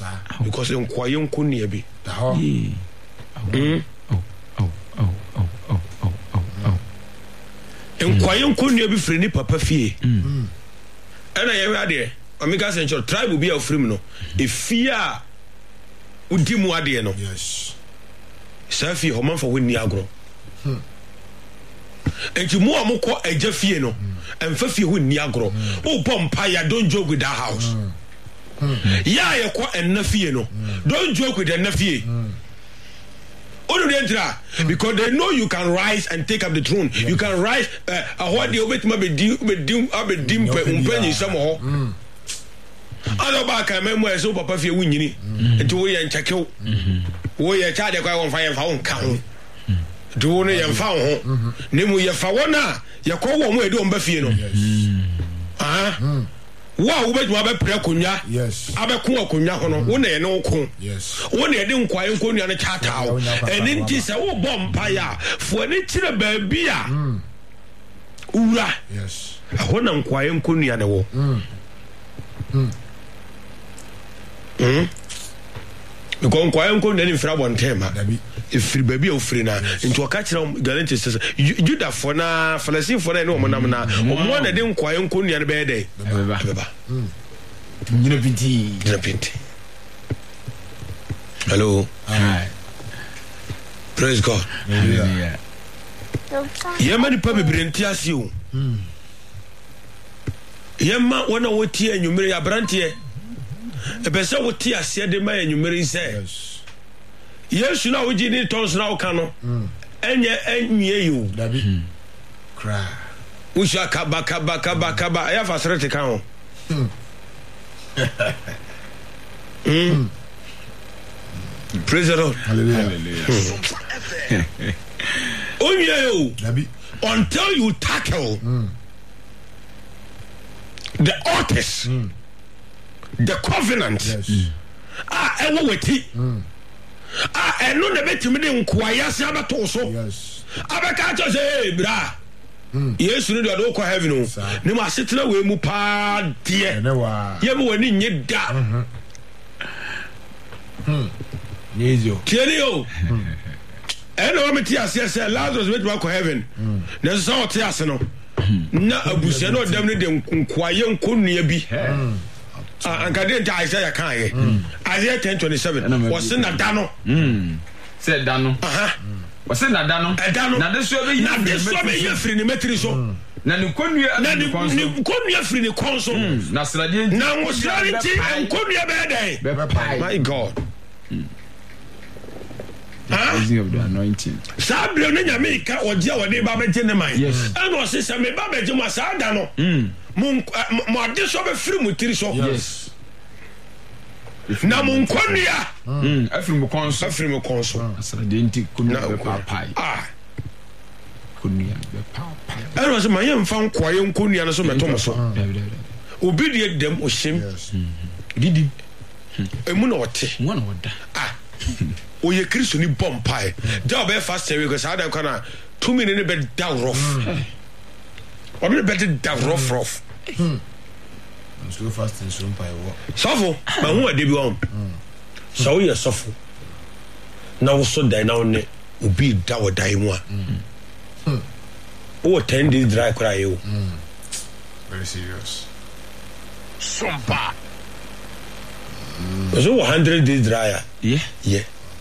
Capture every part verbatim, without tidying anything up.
because in kwaye nkonia bi da ho mm oh oh oh oh oh oh oh in kwaye nkonia bi frɛ ni papa fie mm ana yɛ ade Omega Central tribe bi a ofrim no efia udi mu ade no yes safi ho man fa woni agro enti mu amukọ agya fie no emfa fie ho ni agro o pompa ya don't joke with that house ya ye ko enna fie no don't joke with enna fie onu de entra because they know you can rise and take up the throne you can rise ahwa de obetima be di be di abedim umpanyi sam ho ado ba ka memu eso papa fie wunyini enti wo ye nchakew wo ye cha de kwa won fa ye fa won ka ho do no ye fa ho ne mu ye fa wona ye ko wo mu e do mba fie no ah wa wo be be pre konwa yes abeko akonwa ho no wo na ye no ko yes wo na ye de nkwaye nkonua no chataw eni nti se wo bom pa ya fo ni kire ba bi a ura yes aho na nkwaye nkonua ne wo mm mm mm ko nkwaye nkonua ni mfra bontema ifiri baby ofiri na nti o ka kira guarantee sese juda for na falasi for na o monam na o mo na de nkwaye nkonua ne be dey beba beba nyina pinti nyina pinti hello hi praise God hallelujah yema ni pa bebrenti ase o yema wona woti anwumere ya brantie ebese woti ase de ma anwumere se Yesu na oji ni tons na okano enye enwie yo dabi cry usha kaba kaba kaba kaba ya fasrete kan ho mm praise the Lord hallelujah onye yo dabi until you tackle mm. the altars mm. the covenant yes mm. ah ewo weti mm. ah eno na betimi de nkwaya se abato so yes abeka cho se bra mm. Yesu no de do ko heaven no ne ma setena we mu pa de ene wa ye mo wani nye da mhm hm yezo tieni yo eno wa meti ase se Lazarus bet ma ko heaven na so o te ase no na abusia no dam ne de nkwaye nkonua bi ah anka de ta Isaiah kan ye Isaiah ten twenty-seven was na da no mm said da no aha was na da no na de so be na de so be ye free ni metri so na ni konua na ni konua free ni konso na srade na mo srade ti konua be dey my God using of the anointing sabre no nyame ka oje a wode ba beje ne man and o se se me ba beje mo sa da no mo mo ade so be free mo tiri so yes na mo nkonua mm afiri mo konso afiri mo konso asrade nti konua be papai ah konua be papai and o se man ye mfa nkoye nkonua no so meto mo so obi de dem o shem didi emu na ote mo na oda ah oye Kristo ni bompai da be fast we go sa da kana two minutes ne be down rough o be be down rough rough so fast and so mpai wo sofo ma hu ade bi won so ye sofo na wo so dai na one obi da wo dai mu a o ten days dry cry you very serious sompa so one hundred days dry yeah yeah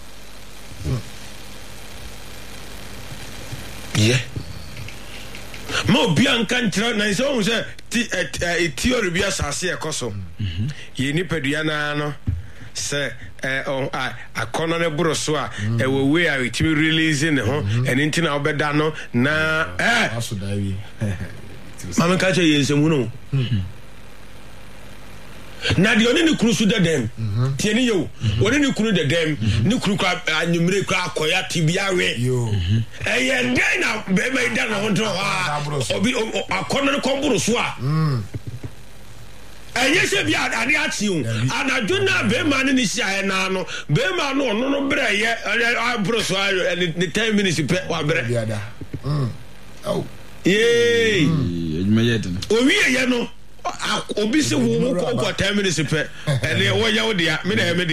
yeah mo bi anka ntra na so on say ti theory bi asase e koso ye ni padua na no se eh on akono ne buro so a e we we a timi release ne ho eni ntina obeda no na eh aso dai mama ka che yensemu no na de oni ni kuru su de dem tie ni yo oni ni kuru de dem ni kuru kwa anyumre kwa akoya tibia we yo eh ye ndai na be me da no hontro ha obi akono ne komburu so a mm enye se bia ade achi o anadwo na be ma ne ni sia na no be ma no no no bre ye abro so ni ten minutes pe wa bre bia da mm oh ye ejuma ye den owi ye no obi se wo ko ko ten minutes pe ene wo ya wo dia me na